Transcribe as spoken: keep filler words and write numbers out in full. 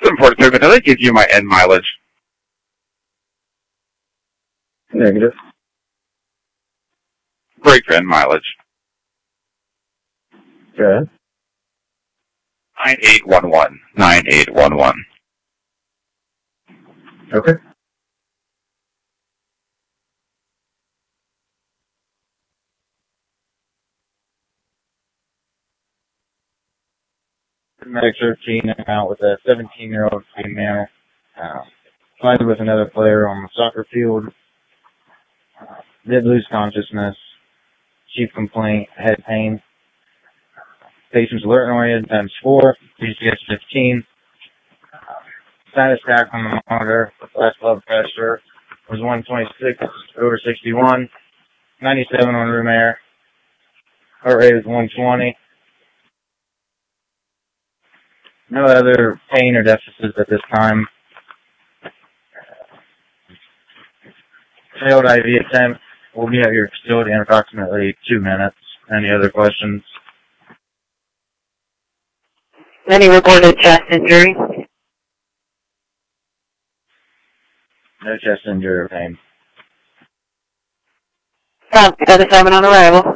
seven forty-three, but that gives you my end mileage. Negative. Break for end mileage. Good. nine eight one one. nine eight one one. Okay. Medic thirteen out with a seventeen-year-old female. Uh, collided with another player on the soccer field. Uh, did lose consciousness. Chief complaint, head pain. Patient's alert and oriented times four. P C S fifteen. Uh, status back on the monitor. Last blood pressure was one twenty-six over sixty-one. ninety-seven on room air. Heart rate was one twenty. No other pain or deficits at this time. Failed I V attempt. We'll be at your facility in approximately two minutes. Any other questions? Any reported chest injury? No chest injury or pain. South seven on arrival.